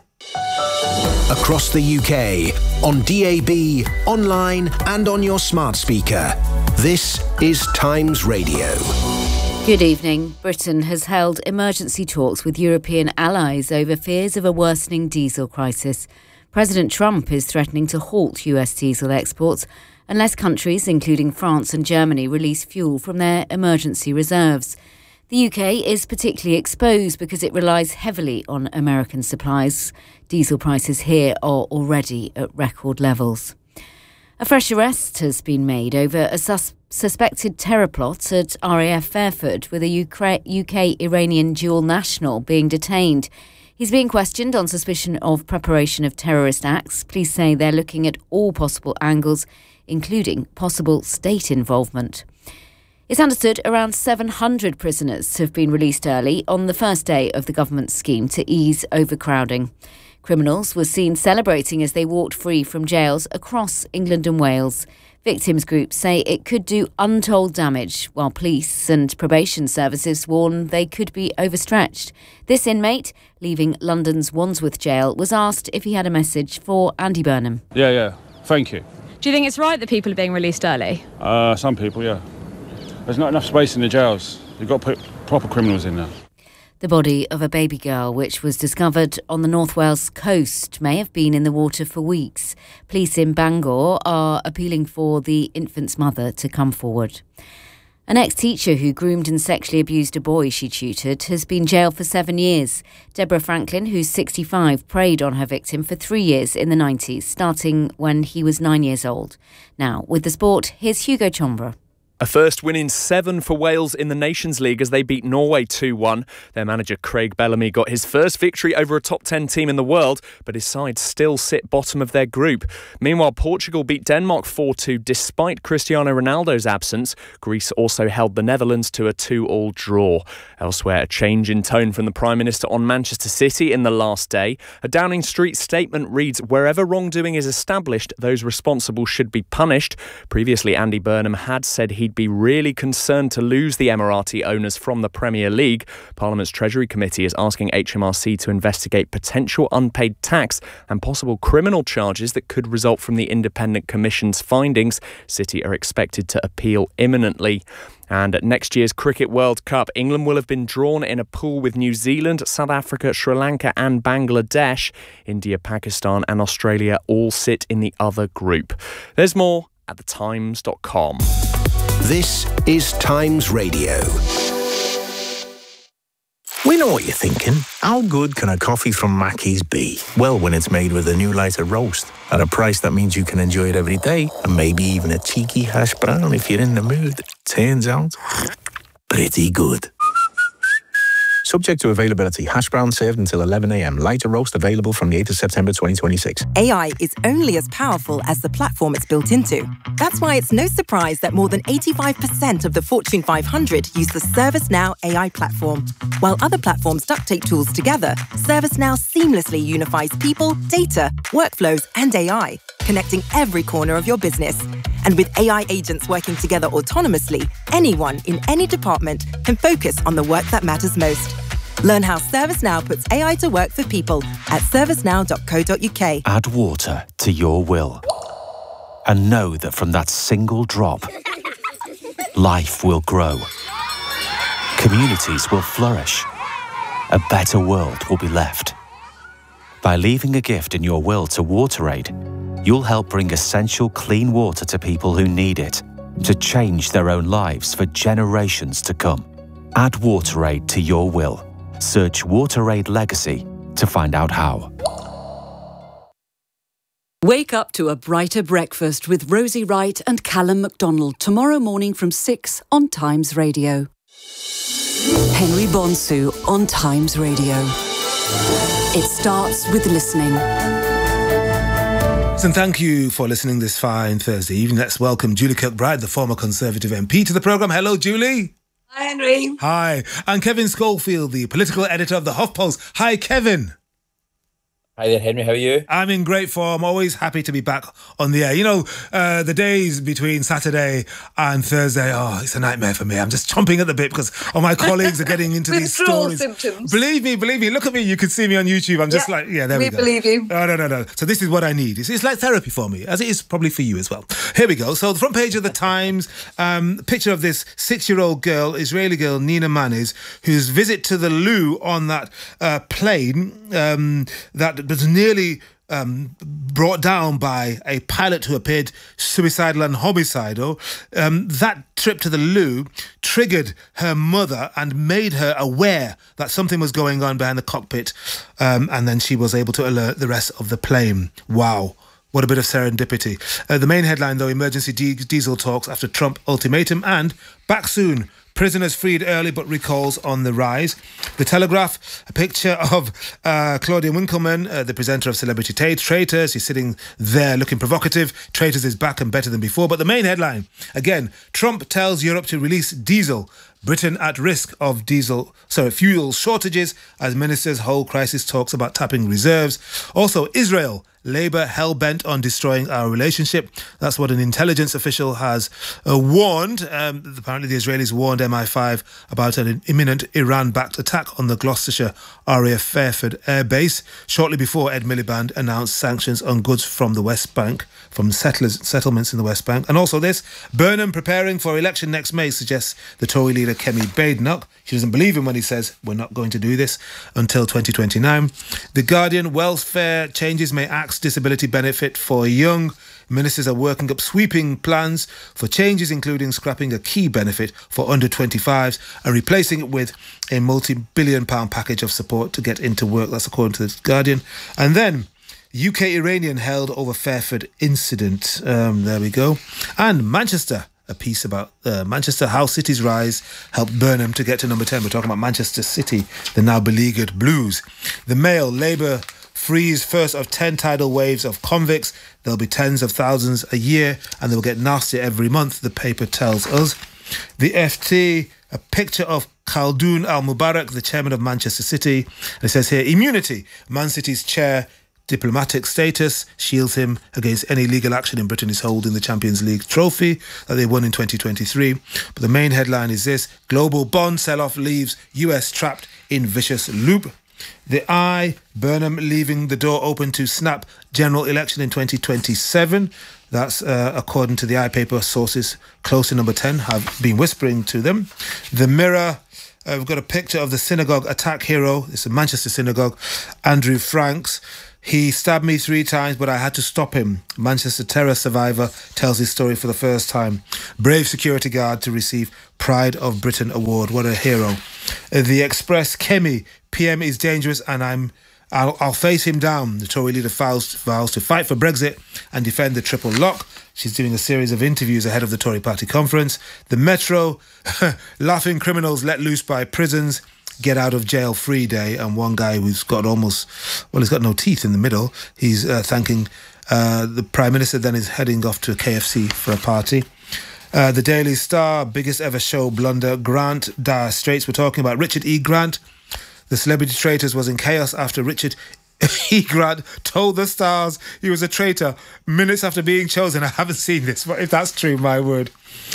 Across the U K, on D A B, online and on your smart speaker. This is Times Radio. Good evening. Britain has held emergency talks with European allies over fears of a worsening diesel crisis. President Trump is threatening to halt U S diesel exports unless countries, including France and Germany, release fuel from their emergency reserves. The U K is particularly exposed because it relies heavily on American supplies. Diesel prices here are already at record levels. A fresh arrest has been made over a sus- suspected terror plot at R A F Fairford, with a Ukra- U K-Iranian dual national being detained. He's being questioned on suspicion of preparation of terrorist acts. Police say they're looking at all possible angles, including possible state involvement. It's understood around seven hundred prisoners have been released early on the first day of the government's scheme to ease overcrowding. Criminals were seen celebrating as they walked free from jails across England and Wales. Victims groups say it could do untold damage, while police and probation services warn they could be overstretched. This inmate, leaving London's Wandsworth jail, was asked if he had a message for Andy Burnham. Yeah, yeah. Thank you. Do you think it's right that people are being released early? Uh, some people, yeah. There's not enough space in the jails. You've got to put proper criminals in there. The body of a baby girl, which was discovered on the North Wales coast, may have been in the water for weeks. Police in Bangor are appealing for the infant's mother to come forward. An ex-teacher who groomed and sexually abused a boy she tutored has been jailed for seven years. Deborah Franklin, who's sixty-five, preyed on her victim for three years in the nineties, starting when he was nine years old. Now, with the sport, here's Hugo Chombra. A first win in seven for Wales in the Nations League as they beat Norway two one. Their manager Craig Bellamy got his first victory over a top ten team in the world, but his side still sit bottom of their group. Meanwhile, Portugal beat Denmark four two despite Cristiano Ronaldo's absence. Greece also held the Netherlands to a two all draw. Elsewhere, a change in tone from the Prime Minister on Manchester City in the last day. A Downing Street statement reads, "Wherever wrongdoing is established, those responsible should be punished." Previously, Andy Burnham had said he He'd be really concerned to lose the Emirati owners from the Premier League. Parliament's Treasury Committee is asking H M R C to investigate potential unpaid tax and possible criminal charges that could result from the Independent Commission's findings. City are expected to appeal imminently. And at next year's Cricket World Cup, England will have been drawn in a pool with New Zealand, South Africa, Sri Lanka and Bangladesh. India, Pakistan and Australia all sit in the other group. There's more at the times dot com. This is Times Radio. We know what you're thinking. How good can a coffee from Mackey's be? Well, when it's made with a new lighter roast at a price that means you can enjoy it every day, and maybe even a cheeky hash brown if you're in the mood. Turns out, pretty good. Subject to availability. Hash brown served until eleven a.m. Lighter roast available from the eighth of September twenty twenty-six. A I is only as powerful as the platform it's built into. That's why it's no surprise that more than eighty-five percent of the Fortune five hundred use the ServiceNow A I platform. While other platforms duct tape tools together, ServiceNow seamlessly unifies people, data, workflows, and A I, connecting every corner of your business. And with A I agents working together autonomously, anyone in any department can focus on the work that matters most. Learn how ServiceNow puts A I to work for people at servicenow dot co dot uk. Add water to your will. And know that from that single drop, life will grow. Communities will flourish. A better world will be left. By leaving a gift in your will to WaterAid, you'll help bring essential clean water to people who need it, to change their own lives for generations to come. Add WaterAid to your will. Search WaterAid Legacy to find out how. Wake up to a brighter breakfast with Rosie Wright and Callum MacDonald tomorrow morning from six on Times Radio. Henry Bonsu on Times Radio. It starts with listening. And thank you for listening this fine Thursday evening. Let's welcome Julie Kirkbride, the former Conservative M P, to the programme. Hello, Julie. Hi, Henry. Hi. And Kevin Schofield, the political editor of the HuffPost. Hi, Kevin. Hi there, Henry. How are you? I'm in great form. Always happy to be back on the air. You know, uh, the days between Saturday and Thursday, oh, it's a nightmare for me. I'm just chomping at the bit because all my colleagues are getting into these stories. Symptoms. Believe me, believe me. Look at me. You can see me on YouTube. I'm just yeah, like, yeah, there we, we go. We believe you. Oh, no, no, no. So this is what I need. It's, it's like therapy for me, as it is probably for you as well. Here we go. So the front page of the Times, um, picture of this six-year-old girl, Israeli girl, Nina Manis, whose visit to the loo on that uh, plane um, that was nearly Um, brought down by a pilot who appeared suicidal and homicidal. Um, that trip to the loo triggered her mother and made her aware that something was going on behind the cockpit, um, and then she was able to alert the rest of the plane. Wow. What a bit of serendipity. Uh, the main headline, though, emergency di- diesel talks after Trump ultimatum, and back soon. Prisoners freed early but recalls on the rise. The Telegraph, a picture of uh, Claudia Winkleman, uh, the presenter of Celebrity Tate, Traitors. He's sitting there looking provocative. Traitors is back and better than before. But the main headline, again, Trump tells Europe to release diesel. Britain at risk of diesel, sorry, fuel shortages as ministers hold crisis talks about tapping reserves. Also, Israel Labour hell-bent on destroying our relationship. That's what an intelligence official has uh, warned. Um, apparently the Israelis warned M I five about an imminent Iran-backed attack on the Gloucestershire R A F Fairford Air Base shortly before Ed Miliband announced sanctions on goods from the West Bank, from settlers, settlements in the West Bank. And also this, Burnham preparing for election next May suggests the Tory leader Kemi Badenoch. She doesn't believe him when he says we're not going to do this until twenty twenty-nine. The Guardian, welfare changes may axe disability benefit for young. Ministers are working up sweeping plans for changes, including scrapping a key benefit for under twenty-fives and replacing it with a multi-billion pound package of support to get into work. That's according to the Guardian. And then U K Iranian held over Fairford incident. Um, there we go. And Manchester, a piece about uh, Manchester, how City's rise helped Burnham to get to number ten. We're talking about Manchester City, the now beleaguered Blues. The Mail, Labour frees first of ten tidal waves of convicts. There'll be tens of thousands a year and they'll get nastier every month, the paper tells us. The F T, a picture of Khaldoon Al-Mubarak, the chairman of Manchester City. And it says here, immunity. Man City's chair diplomatic status shields him against any legal action in Britain is holding the Champions League trophy that they won in twenty twenty-three. But the main headline is this, global bond sell-off leaves U S trapped in vicious loop. The Eye, Burnham leaving the door open to snap general election in twenty twenty-seven. That's uh, according to the Eye paper. Sources close to number ten have been whispering to them. The Mirror, uh, we've got a picture of the synagogue attack hero. It's a Manchester synagogue, Andrew Franks. He stabbed me three times, but I had to stop him. Manchester terror survivor tells his story for the first time. Brave security guard to receive Pride of Britain award. What a hero. Uh, the Express, Kemi, P M is dangerous and I'm, I'll, I'll face him down. The Tory leader vows, vows to fight for Brexit and defend the triple lock. She's doing a series of interviews ahead of the Tory party conference. The Metro, laughing criminals let loose by prisons. Get out of jail free day, and one guy who's got almost, well, he's got no teeth in the middle. He's uh, thanking uh, the Prime Minister, then is heading off to a K F C for a party. Uh, the Daily Star, biggest ever show blunder. Grant, Dire Straits. We're talking about Richard E. Grant. The Celebrity Traitors was in chaos after Richard E. Grant told the stars he was a traitor minutes after being chosen. I haven't seen this, but if that's true, my word.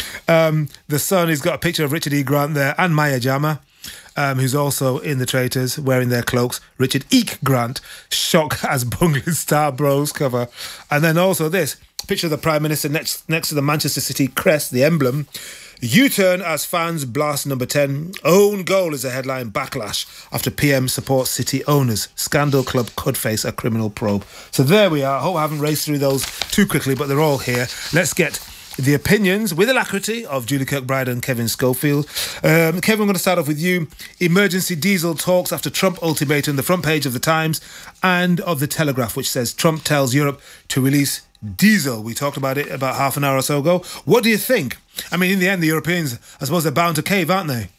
Um, the Sun, he's got a picture of Richard E. Grant there and Maya Jama. Um, who's also in the Traitors, wearing their cloaks. Richard Eek Grant, shock as Bungling Star Bros cover. And then also this, picture of the Prime Minister next, next to the Manchester City crest, the emblem. U-turn as fans blast number ten. Own goal is a headline, backlash after P M supports City owners. Scandal club could face a criminal probe. So there we are. I hope I haven't raced through those too quickly, but they're all here. Let's get the opinions, with alacrity, of Julie Kirkbride and Kevin Schofield. Um, Kevin, I'm going to start off with you. Emergency diesel talks after Trump ultimatum, the front page of the Times and of the Telegraph, which says Trump tells Europe to release diesel. We talked about it about half an hour or so ago. What do you think? I mean, in the end, the Europeans, I suppose they're bound to cave, aren't they?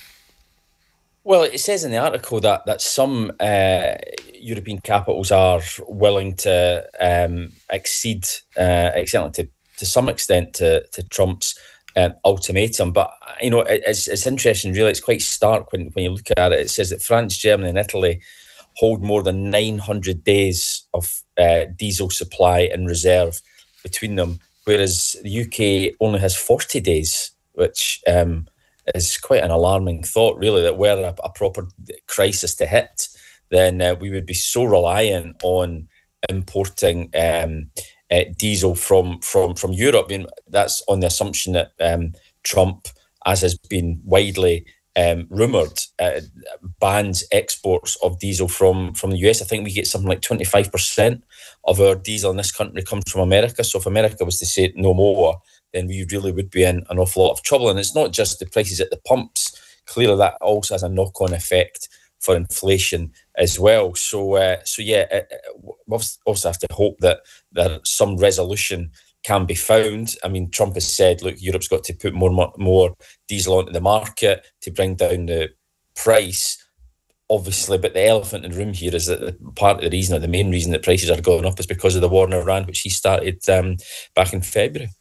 Well, it says in the article that, that some uh, European capitals are willing to um, exceed, uh, exceed to to some extent to, to Trump's um, ultimatum. But, you know, it, it's, it's interesting, really. It's quite stark when, when you look at it. It says that France, Germany and Italy hold more than nine hundred days of uh, diesel supply in reserve between them, whereas the U K only has forty days, which um, is quite an alarming thought, really, that were a, a proper crisis to hit, then uh, we would be so reliant on importing um Uh, diesel from from from Europe. I mean, that's on the assumption that um, Trump, as has been widely um, rumoured, uh, bans exports of diesel from from the U S. I think we get something like twenty-five percent of our diesel in this country comes from America. So if America was to say no more, then we really would be in an awful lot of trouble. And it's not just the prices at the pumps. Clearly, that also has a knock-on effect for inflation as well. So, uh, so yeah, we also have to hope that, that some resolution can be found. I mean, Trump has said, look, Europe's got to put more more diesel onto the market to bring down the price, obviously. But the elephant in the room here is that part of the reason, or the main reason that prices are going up is because of the war in Iran, which he started um, back in February.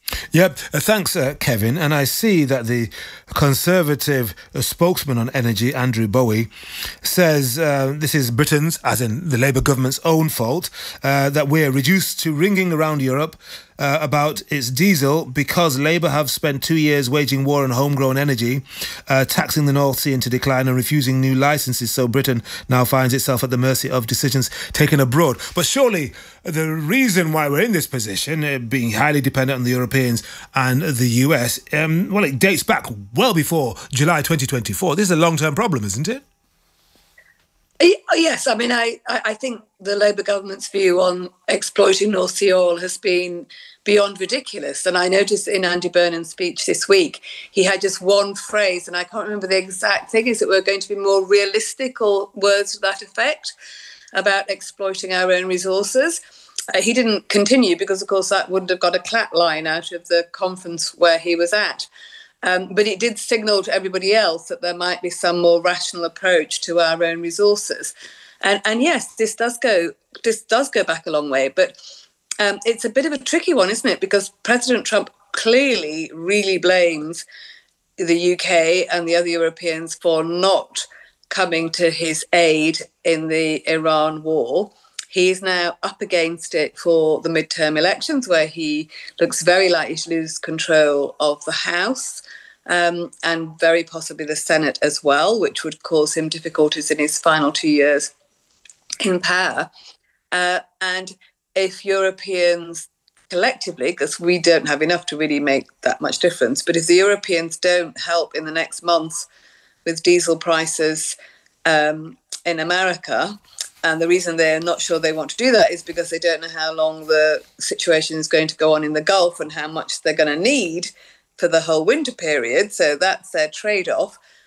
Yep, uh, thanks, uh, Kevin. And I see that the Conservative uh, spokesman on energy, Andrew Bowie, says uh, this is Britain's, as in the Labour government's own fault, uh, that we're reduced to ringing around Europe uh, about its diesel because Labour have spent two years waging war on homegrown energy, uh, taxing the North Sea into decline and refusing new licences. So Britain now finds itself at the mercy of decisions taken abroad. But surely the reason why we're in this position, uh, being highly dependent on the Europeans and the U S, um, well, it dates back well before July twenty twenty-four. This is a long-term problem, isn't it? Yes, I mean, I, I think the Labour government's view on exploiting North Sea oil has been beyond ridiculous. And I noticed in Andy Burnham's speech this week, he had just one phrase, and I can't remember the exact thing, is that we're going to be more realistic, or words to that effect, about exploiting our own resources. Uh, he didn't continue because, of course, that wouldn't have got a clap line out of the conference where he was at. Um, but it did signal to everybody else that there might be some more rational approach to our own resources. And, and yes, this does go this does go back a long way, but um, it's a bit of a tricky one, isn't it? Because President Trump clearly really blames the U K and the other Europeans for not coming to his aid in the Iran war. He's now up against it for the midterm elections, where he looks very likely to lose control of the House um, and very possibly the Senate as well, which would cause him difficulties in his final two years in power. Uh, and if Europeans collectively, because we don't have enough to really make that much difference, but if the Europeans don't help in the next months with diesel prices um, in America, and the reason they're not sure they want to do that is because they don't know how long the situation is going to go on in the Gulf and how much they're going to need for the whole winter period. So that's their trade-off.